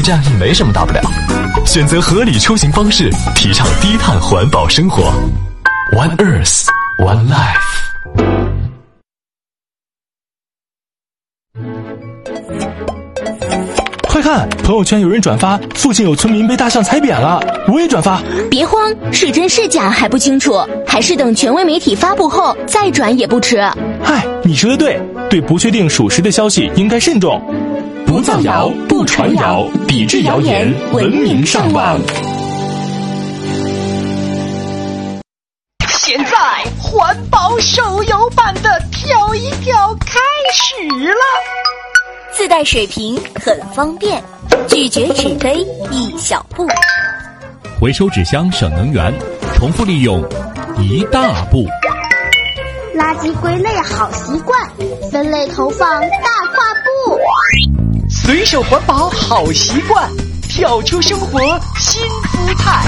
这样也没什么大不了。选择合理出行方式，提倡低碳环保生活。One Earth, One Life。 快看，朋友圈有人转发附近有村民被大象踩扁了，我也转发。 别慌，是真是假还不清楚，还是等权威媒体发布后再转也不迟。 嗨，你说的对，对不确定属实的消息应该慎重。 不造谣，不传谣，抵制谣言，文明上网。 现在环保手游版的跳一跳开始了。 自带水瓶很方便，拒绝纸杯一小步， 回收纸箱省能源，重复利用一大步。 垃圾归类好习惯，分类投放大跨步。 随手环保好习惯，跳出生活新姿态。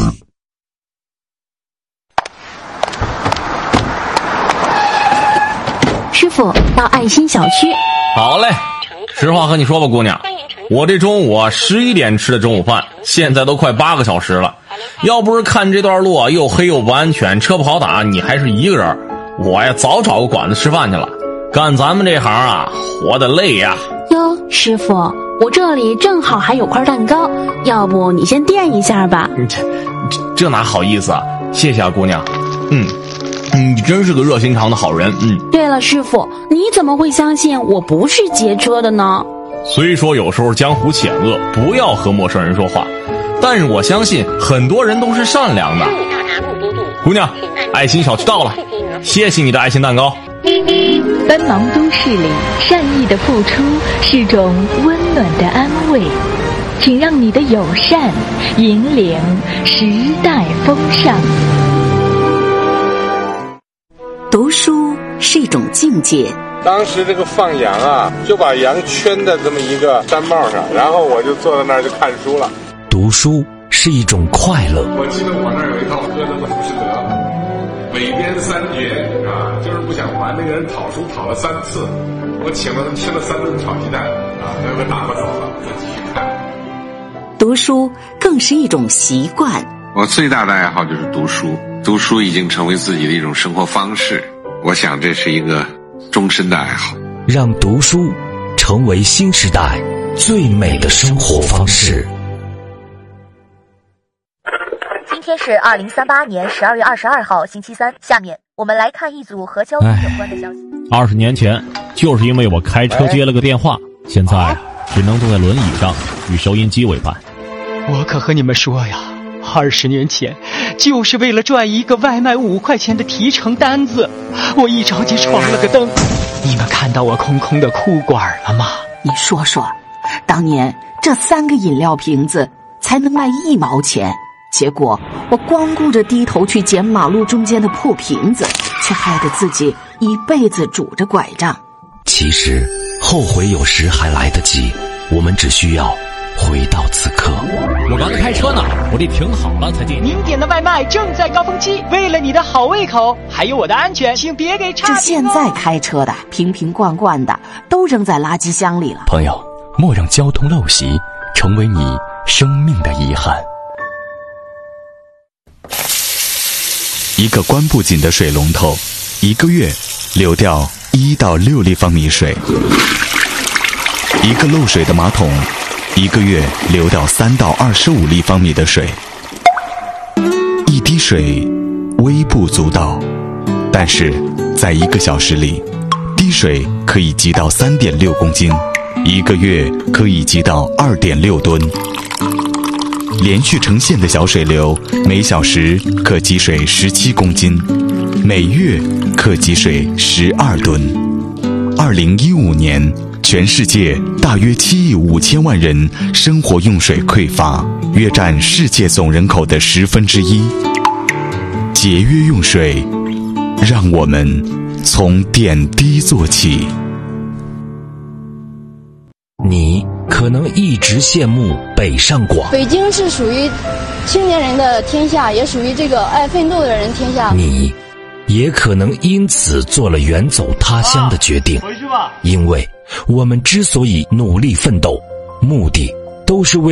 师傅，到爱心小区。 好嘞。实话和你说吧，姑娘，我这中午11点吃的中午饭，现在都快8个小时了。要不是看这段路又黑又不安全，车不好打，你还是一个人，我呀早找个馆子吃饭去了。干咱们这行啊，活得累呀。 哟，师傅，我这里正好还有块蛋糕，要不你先垫一下吧。 这哪好意思啊，谢谢啊，姑娘。你真是个热心肠的好人。 对了，师傅，你怎么会相信我不是劫车的呢？ 虽说有时候江湖险恶，不要和陌生人说话，但是我相信很多人都是善良的。姑娘，爱心小区到了，谢谢你的爱心蛋糕。 奔忙都市里，善意的付出是种温暖的安慰，请让你的友善引领时代风尚。 读书是一种境界。 当时这个放羊啊，就把羊圈在这么一个山帽上，然后我就坐在那儿就看书了。 读书是一种快乐。 我记得我那儿有一套歌的浮士德，北边3绝啊，就是不想还，那个人讨书讨了3次，我请了他吃了3顿炒鸡蛋啊，那个打发走了，我继续看。 读书更是一种习惯。 我最大的爱好就是读书，读书已经成为自己的一种生活方式，我想这是一个终身的爱好。 让读书成为新时代最美的生活方式。 今天是2038年12月22号星期三，下面我们来看一组和交通有关的消息。 20年前，就是因为我开车接了个电话，现在只能坐在轮椅上与收音机为伴。 我可和你们说呀，20年前就是为了赚一个外卖5块钱的提成单子，我一着急闯了个灯。你们看到我空空的裤管了吗？ 你说说，当年这3个饮料瓶子才能卖1毛钱，结果我光顾着低头去捡马路中间的破瓶子，却害得自己一辈子拄着拐杖。 其实后悔有时还来得及，我们只需要回到此刻。 我刚才开车呢，我得停好了才进。 您点的外卖正在高峰期，为了你的好胃口还有我的安全，请别给差评哦。 这现在开车的瓶瓶罐罐的都扔在垃圾箱里了。 朋友，莫让交通陋习成为你生命的遗憾。 一个关不紧的水龙头，1个月流掉1到6立方米水；一个漏水的马桶，1个月流掉3到25立方米的水。一滴水微不足道，但是在1个小时里，滴水可以积到3.6公斤，1个月可以积到2.6吨。连续成线的小水流，每小时可积水17公斤，每月可积水12吨。2015年，全世界大约7亿5千万人生活用水匮乏，约占世界总人口的1/10。节约用水，让我们从点滴做起。 你可能一直羡慕北上广， 北京是属于青年人的天下，也属于这个爱奋斗的人天下。 你也可能因此做了远走他乡的决定，因为我们之所以努力奋斗，目的都是为